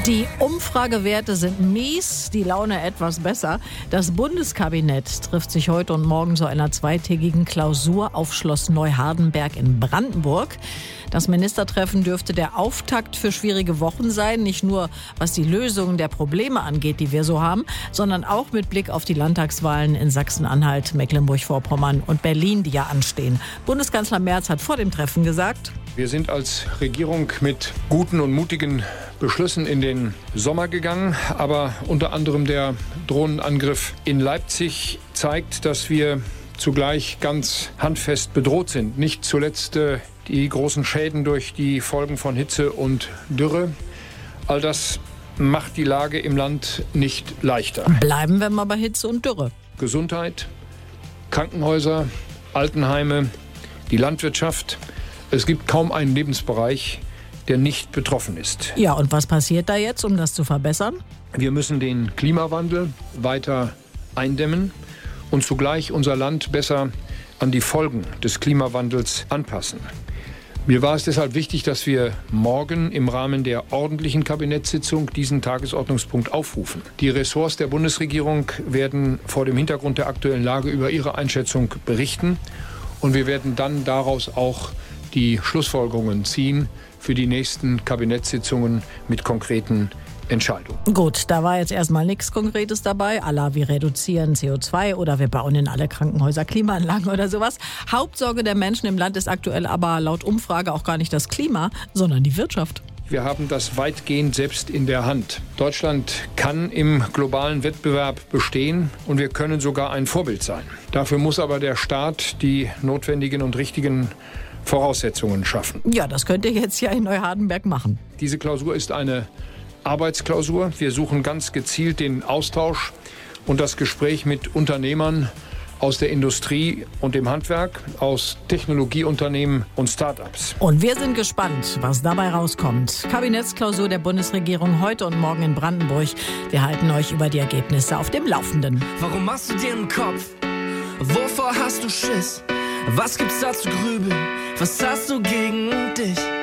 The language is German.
Die Umfragewerte sind mies, die Laune etwas besser. Das Bundeskabinett trifft sich heute und morgen zu einer zweitägigen Klausur auf Schloss Neuhardenberg in Brandenburg. Das Ministertreffen dürfte der Auftakt für schwierige Wochen sein, nicht nur was die Lösung der Probleme angeht, die wir so haben, sondern auch mit Blick auf die Landtagswahlen in Sachsen-Anhalt, Mecklenburg-Vorpommern und Berlin, die ja anstehen. Bundeskanzler Merz hat vor dem Treffen gesagt: Wir sind als Regierung mit guten und mutigen Beschlüssen in den Sommer gegangen. Aber unter anderem der Drohnenangriff in Leipzig zeigt, dass wir zugleich ganz handfest bedroht sind. Nicht zuletzt die großen Schäden durch die Folgen von Hitze und Dürre. All das macht die Lage im Land nicht leichter. Bleiben wir mal bei Hitze und Dürre. Gesundheit, Krankenhäuser, Altenheime, die Landwirtschaft. Es gibt kaum einen Lebensbereich, der nicht betroffen ist. Ja, und was passiert da jetzt, um das zu verbessern? Wir müssen den Klimawandel weiter eindämmen und zugleich unser Land besser an die Folgen des Klimawandels anpassen. Mir war es deshalb wichtig, dass wir morgen im Rahmen der ordentlichen Kabinettssitzung diesen Tagesordnungspunkt aufrufen. Die Ressorts der Bundesregierung werden vor dem Hintergrund der aktuellen Lage über ihre Einschätzung berichten. Und wir werden dann daraus auch die Schlussfolgerungen ziehen für die nächsten Kabinettssitzungen mit konkreten Entscheidungen. Gut, da war jetzt erstmal nichts Konkretes dabei, à la wir reduzieren CO2 oder wir bauen in alle Krankenhäuser Klimaanlagen oder sowas. Hauptsorge der Menschen im Land ist aktuell aber laut Umfrage auch gar nicht das Klima, sondern die Wirtschaft. Wir haben das weitgehend selbst in der Hand. Deutschland kann im globalen Wettbewerb bestehen und wir können sogar ein Vorbild sein. Dafür muss aber der Staat die notwendigen und richtigen Voraussetzungen schaffen. Ja, das könnt ihr jetzt ja in Neuhardenberg machen. Diese Klausur ist eine Arbeitsklausur. Wir suchen ganz gezielt den Austausch und das Gespräch mit Unternehmern aus der Industrie und dem Handwerk, aus Technologieunternehmen und Start-ups. Und wir sind gespannt, was dabei rauskommt. Kabinettsklausur der Bundesregierung heute und morgen in Brandenburg. Wir halten euch über die Ergebnisse auf dem Laufenden. Warum machst du dir einen Kopf? Wovor hast du Schiss? Was gibt's da zu grübeln? Was hast du gegen dich?